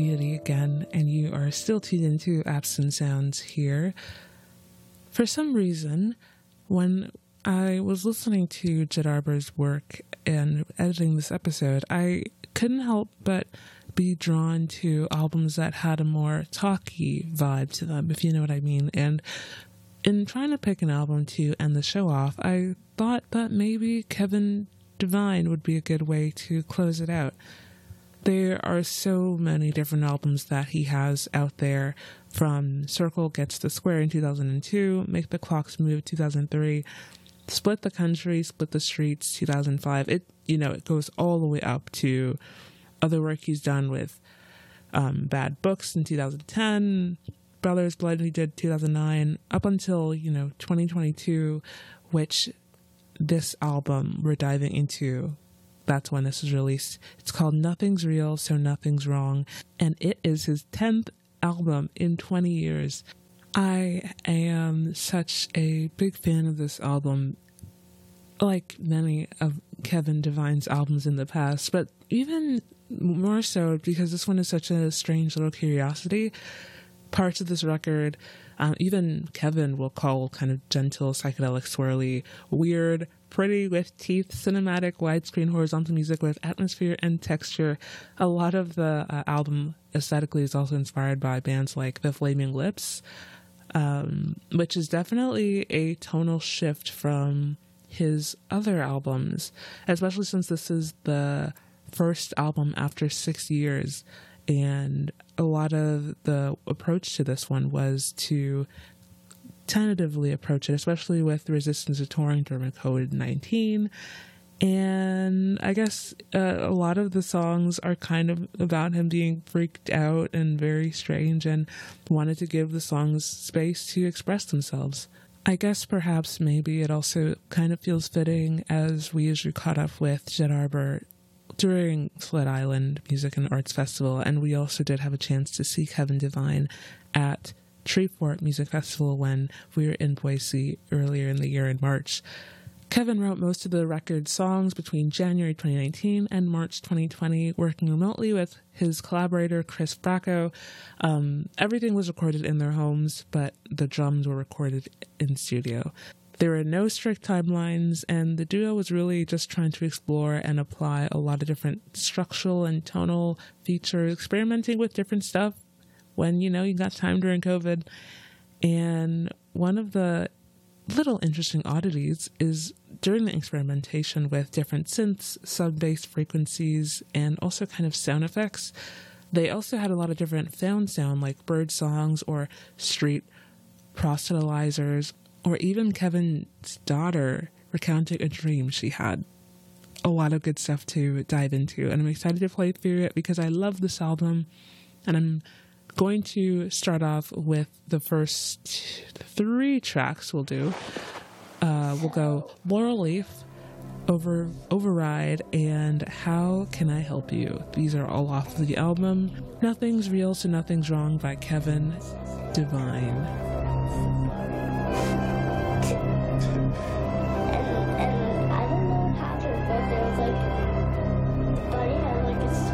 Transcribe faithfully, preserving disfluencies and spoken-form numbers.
Again, and you are still tuned into Absent Sounds here. For some reason, when I was listening to Jet Arbor's work and editing this episode, I couldn't help but be drawn to albums that had a more talky vibe to them, if you know what I mean. And in trying to pick an album to end the show off, I thought that maybe Kevin Devine would be a good way to close it out. There are so many different albums that he has out there, from Circle Gets the Square in two thousand two, Make the Clocks Move two thousand three, Split the Country, Split the Streets two thousand five. It, you know, it goes all the way up to other work he's done with um, Bad Books in two thousand ten, Brothers Blood he did two thousand nine, up until, you know, twenty twenty-two, which this album we're diving into, that's when this was released. It's called Nothing's Real, So Nothing's Wrong, and it is his tenth album in twenty years. I am such a big fan of this album, like many of Kevin Devine's albums in the past, but even more so because this one is such a strange little curiosity. Parts of this record, um, even Kevin will call kind of gentle, psychedelic, swirly, weird, pretty with teeth, cinematic, widescreen, horizontal music with atmosphere and texture. A lot of the uh, album aesthetically is also inspired by bands like The Flaming Lips, um, which is definitely a tonal shift from his other albums, especially since this is the first album after six years. And a lot of the approach to this one was to tentatively approach it, especially with the resistance to touring during covid nineteen. And I guess uh, a lot of the songs are kind of about him being freaked out and very strange, and wanted to give the songs space to express themselves. I guess perhaps maybe it also kind of feels fitting as we usually caught up with Jet Arbor during Sled Island Music and Arts Festival, and we also did have a chance to see Kevin Devine at Treefort Music Festival when we were in Boise earlier in the year in March. Kevin wrote most of the record's songs between January twenty nineteen and March twenty twenty, working remotely with his collaborator Chris Bracco. Um, everything was recorded in their homes, but the drums were recorded in studio. There were no strict timelines, and the duo was really just trying to explore and apply a lot of different structural and tonal features, experimenting with different stuff when, you know, you got time during COVID. And one of the little interesting oddities is during the experimentation with different synths, sub-bass frequencies, and also kind of sound effects, they also had a lot of different found sound, like bird songs or street proselytizers, or even Kevin's daughter recounting a dream she had. A lot of good stuff to dive into, and I'm excited to play through it because I love this album. And I'm going to start off with the first three tracks we'll do. Uh, we'll go Laurel Leaf, Over Override, and How Can I Help You? These are all off the album Nothing's Real, So Nothing's Wrong by Kevin Devine.